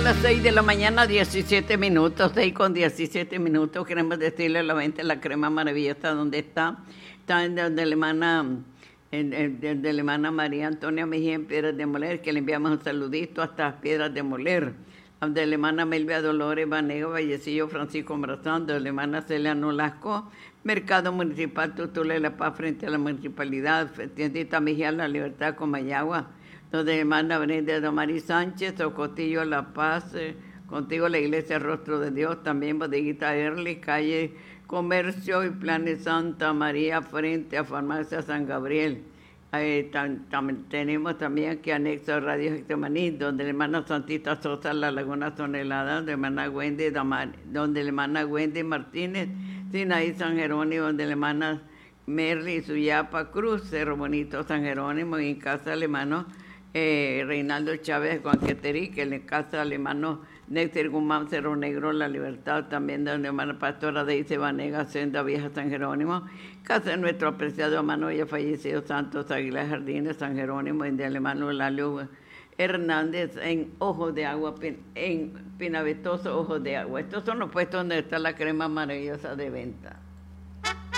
las 6 de la mañana, 17 minutos, 6 con 17 minutos. Queremos decirle a la gente la crema maravillosa donde está. Está en donde la hermana María Antonia Mejía en Piedras de Moler, que le enviamos un saludito hasta Piedras de Moler. De la hermana Melvia Dolores Vanega Vallecillo Francisco Morazán, de la hermana Celia Nolasco, Mercado Municipal Tutula de la Paz frente a la Municipalidad, Tiendita Mejía La Libertad Comayagua, donde la hermana Brenda Domari Sánchez, Socotillo La Paz, contigo la Iglesia Rostro de Dios, también Bodeguita Erli, calle Comercio y Planes Santa María frente a Farmacia San Gabriel. Tenemos también aquí anexo a Radio Getsemaní, donde la hermana Santita Sosa, La Laguna Tonelada, donde la hermana Wendy Martínez, Sinaí San Jerónimo, donde la hermana Merly Suyapa Cruz, Cerro Bonito San Jerónimo, y en casa del hermano Reinaldo Chávez Juanqueterí, que en casa del hermano Néctor Guzmán, Cerro Negro, La Libertad, también de la hermana pastora Deise Vanega, Senda Vieja San Jerónimo, casa de nuestro apreciado hermano ya fallecido Santos Aguilar Jardines San Jerónimo, y del hermano Lalio Hernández en Ojos de Agua, en Pinavetoso, Ojos de Agua. Estos son los puestos donde está la crema maravillosa de venta.